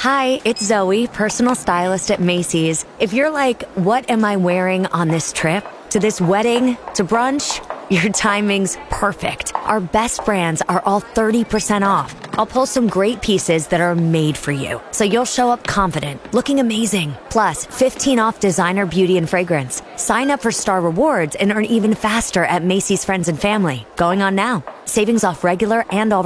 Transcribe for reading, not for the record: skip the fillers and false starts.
Hi, it's Zoe, personal stylist at Macy's. If you're like, what am I wearing on this trip? To this wedding? To brunch? Your timing's perfect. Our best brands are all 30% off. I'll pull some great pieces that are made for you, so you'll show up confident, looking amazing. Plus, 15 off designer beauty and fragrance. Sign up for Star Rewards and earn even faster at Macy's Friends and Family. Going on now. Savings off regular and all